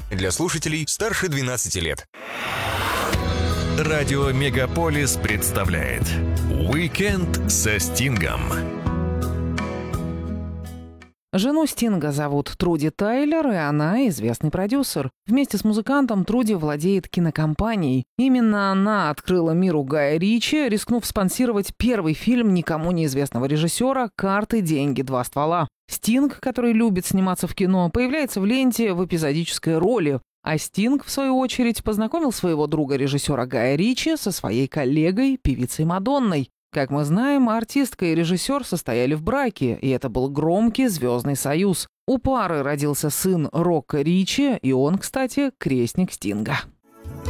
Для слушателей старше 12 лет. Радио Мегаполис представляет «Уикенд со Стингом». Жену Стинга зовут Труди Тайлер, и она известный продюсер. Вместе с музыкантом Труди владеет кинокомпанией. Именно она открыла миру Гая Ричи, рискнув спонсировать первый фильм никому неизвестного режиссера «Карты, деньги, два ствола». Стинг, который любит сниматься в кино, появляется в ленте в эпизодической роли. А Стинг, в свою очередь, познакомил своего друга-режиссера Гая Ричи со своей коллегой, певицей Мадонной. Как мы знаем, артистка и режиссер состояли в браке, и это был громкий звездный союз. У пары родился сын Рока Ричи, и он, кстати, крестник Стинга.